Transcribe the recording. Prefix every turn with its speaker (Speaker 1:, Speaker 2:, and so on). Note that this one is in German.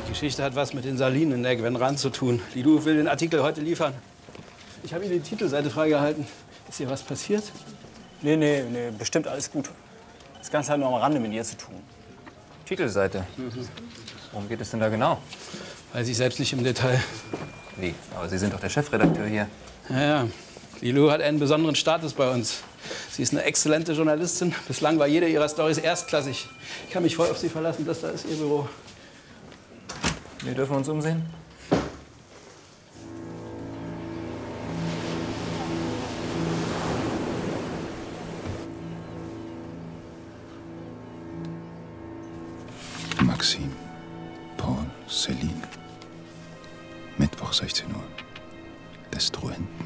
Speaker 1: Die Geschichte hat was mit den Salinen in der Gwen Rand zu tun. Lidu will den Artikel heute liefern. Ich habe ihm die Titelseite freigehalten. Ist hier was passiert?
Speaker 2: Nee, bestimmt alles gut. Das Ganze hat nur am Rande mit ihr zu tun.
Speaker 3: Titelseite? Worum geht es denn da genau?
Speaker 1: Weiß ich selbst nicht im Detail.
Speaker 3: Wie? Aber Sie sind doch der Chefredakteur hier.
Speaker 1: Ja. Lilu hat einen besonderen Status bei uns. Sie ist eine exzellente Journalistin. Bislang war jede ihrer Storys erstklassig. Ich kann mich voll auf sie verlassen. Das da ist ihr Büro.
Speaker 3: Wir dürfen uns umsehen.
Speaker 4: Maxim, Paul, Celine. Mittwoch 16 Uhr. Destruenten.